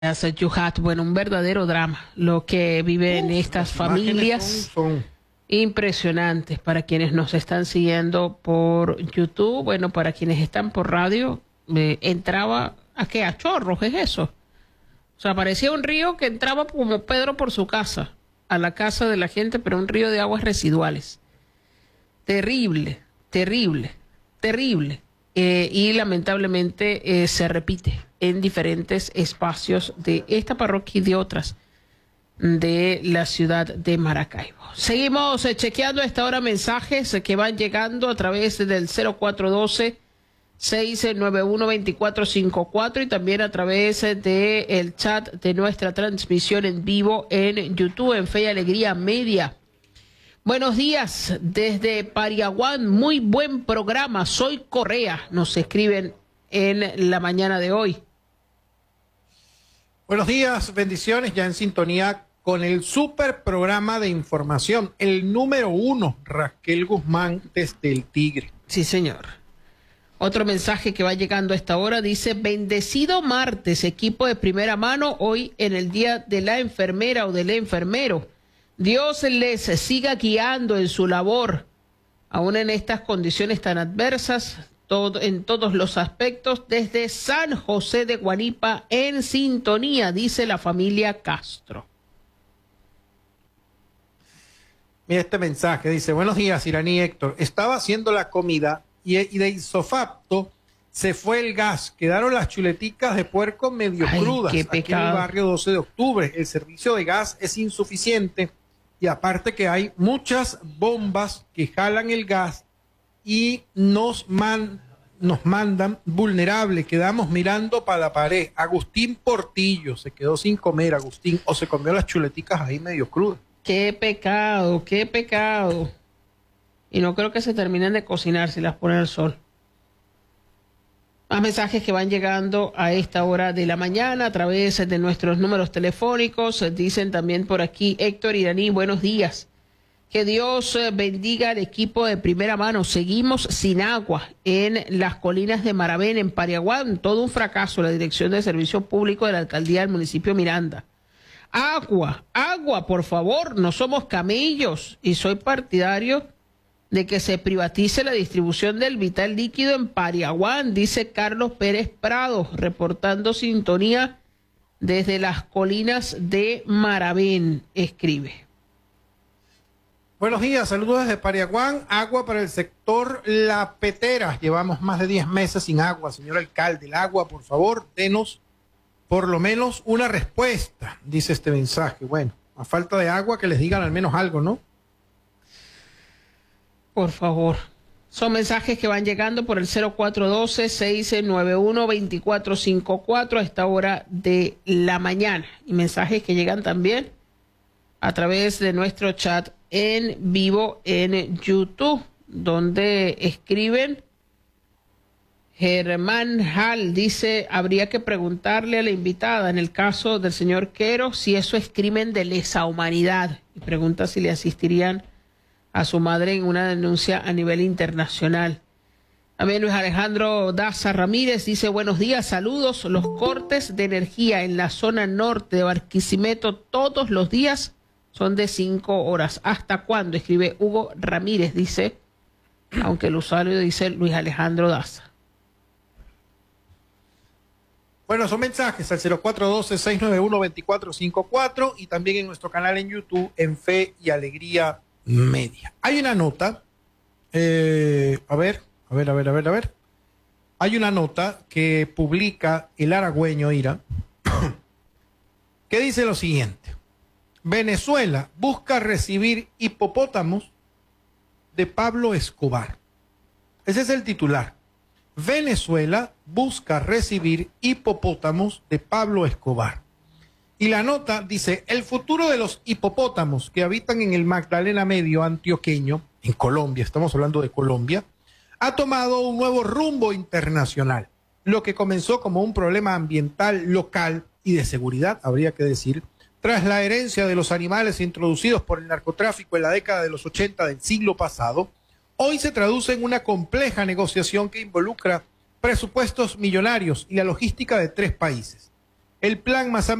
Yuhat, bueno, un verdadero drama lo que viven estas familias. Son Impresionantes para quienes nos están siguiendo por YouTube, bueno, para quienes están por radio, entraba a qué, a chorros, es eso. O sea, parecía un río que entraba como Pedro por su casa, a la casa de la gente, pero un río de aguas residuales. Terrible, terrible, terrible. Y lamentablemente se repite en diferentes espacios de esta parroquia y de otras de la ciudad de Maracaibo. Seguimos chequeando a esta hora mensajes que van llegando a través del 0412-691-2454 y también a través del chat de nuestra transmisión en vivo en YouTube, en Fe y Alegría Media. Buenos días desde Pariaguán, muy buen programa, soy Correa, nos escriben en la mañana de hoy. Buenos días, bendiciones, ya en sintonía con el super programa de información, el número 1, Raquel Guzmán desde el Tigre. Sí, señor. Otro mensaje que va llegando a esta hora dice: bendecido martes, equipo de primera mano, hoy en el día de la enfermera o del enfermero. Dios les siga guiando en su labor, aún en estas condiciones tan adversas, en todos los aspectos, desde San José de Guanipa, en sintonía, dice la familia Castro. Mira este mensaje, dice: buenos días, Iraní Héctor, estaba haciendo la comida y de isofacto se fue el gas, quedaron las chuleticas de puerco medio crudas qué aquí en pecado. el barrio 12 de octubre, el servicio de gas es insuficiente y aparte que hay muchas bombas que jalan el gas y nos mandan vulnerables, quedamos mirando para la pared. Agustín Portillo se quedó sin comer, Agustín, o se comió las chuleticas ahí medio crudas. Qué pecado, qué pecado. Y no creo que se terminen de cocinar si las ponen al sol. Más mensajes que van llegando a esta hora de la mañana a través de nuestros números telefónicos. Dicen también por aquí: Héctor Iraní, buenos días. Que Dios bendiga al equipo de primera mano. Seguimos sin agua en las colinas de Maravén, en Pariaguán. Todo un fracaso la Dirección de Servicio Público de la Alcaldía del municipio Miranda. Agua, agua, por favor, no somos camellos. Y soy partidario de que se privatice la distribución del vital líquido en Pariaguán, dice Carlos Pérez Prado, reportando sintonía desde las colinas de Maravén, escribe. Buenos días, saludos desde Pariaguán, agua para el sector La Petera. Llevamos más de 10 meses sin agua, señor alcalde. El agua, por favor, denos por lo menos una respuesta, dice este mensaje. Bueno, a falta de agua que les digan al menos algo, ¿no? Por favor. Son mensajes que van llegando por el 0412-691-2454 a esta hora de la mañana. Y mensajes que llegan también a través de nuestro chat en vivo en YouTube, donde escriben. Germán Hall dice: habría que preguntarle a la invitada en el caso del señor Quero si eso es crimen de lesa humanidad, y pregunta si le asistirían a su madre en una denuncia a nivel internacional. También Luis Alejandro Daza Ramírez dice: buenos días, saludos. Los cortes de energía en la zona norte de Barquisimeto todos los días son de 5 horas. ¿Hasta cuándo? Escribe Hugo Ramírez, dice, aunque el usuario dice Luis Alejandro Daza. Bueno, son mensajes al 0412-691-2454 y también en nuestro canal en YouTube, en Fe y Alegría Media. Hay una nota, a ver. Hay una nota que publica El Aragüeño, Ira, que dice lo siguiente: Venezuela busca recibir hipopótamos de Pablo Escobar. Ese es el titular. Venezuela busca recibir hipopótamos de Pablo Escobar. Y la nota dice: el futuro de los hipopótamos que habitan en el Magdalena Medio antioqueño, en Colombia, estamos hablando de Colombia, ha tomado un nuevo rumbo internacional. Lo que comenzó como un problema ambiental local y de seguridad, habría que decir, tras la herencia de los animales introducidos por el narcotráfico en la década de los 80 del siglo pasado, hoy se traduce en una compleja negociación que involucra presupuestos millonarios y la logística de 3 países. El plan Mazambique